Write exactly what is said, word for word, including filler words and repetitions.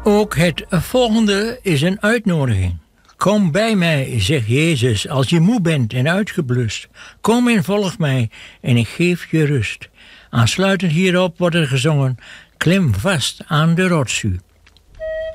Ook het volgende is een uitnodiging. Kom bij mij, zegt Jezus, als je moe bent en uitgeblust. Kom en volg mij en ik geef je rust. Aansluitend hierop wordt er gezongen, klim vast aan de rotsu.